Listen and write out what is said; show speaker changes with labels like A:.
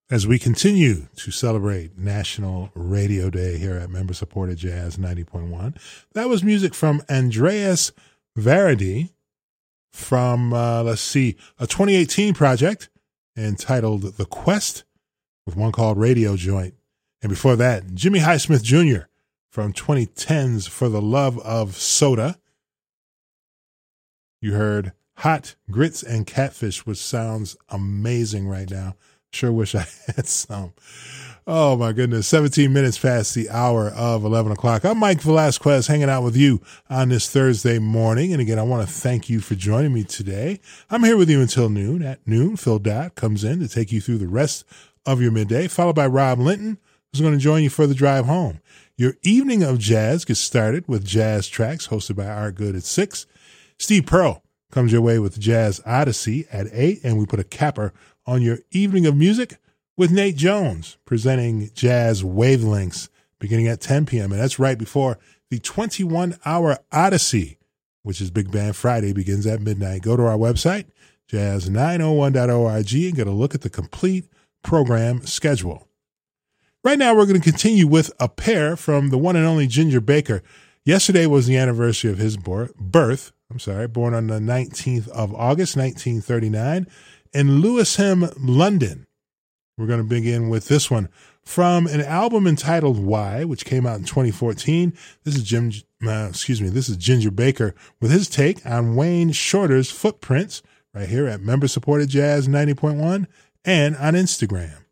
A: as we continue to celebrate National Radio Day here at Member Supported Jazz 90.1. That was music from Andreas Varady from, a 2018 project entitled The Quest, with one called Radio Joint. And before that, Jimmy Highsmith Jr. from 2010's For the Love of Soda. You heard Hot Grits and Catfish, which sounds amazing right now. Sure wish I had some. Oh, my goodness. 17 minutes past the hour of 11 o'clock. I'm Mike Velasquez, hanging out with you on this Thursday morning. And again, I want to thank you for joining me today. I'm here with you until noon. At noon, Phil Dott comes in to take you through the rest of your midday, followed by Rob Linton, who's going to join you for the drive home. Your evening of jazz gets started with Jazz Tracks, hosted by Art Good at 6. Steve Pearl comes your way with Jazz Odyssey at 8, and we put a capper on your evening of music with Nate Jones presenting Jazz Wavelengths beginning at 10 p.m. And that's right before the 21-hour Odyssey, which is Big Band Friday, begins at midnight. Go to our website, jazz901.org, and get a look at the complete program schedule. Right now, we're going to continue with a pair from the one and only Ginger Baker. Yesterday was the anniversary of his birth, born on the 19th of August, 1939. In Lewisham, London. We're going to begin with this one from an album entitled Why, which came out in 2014. This is Ginger Baker with his take on Wayne Shorter's Footprints right here at Member Supported Jazz 90.1 and on Instagram.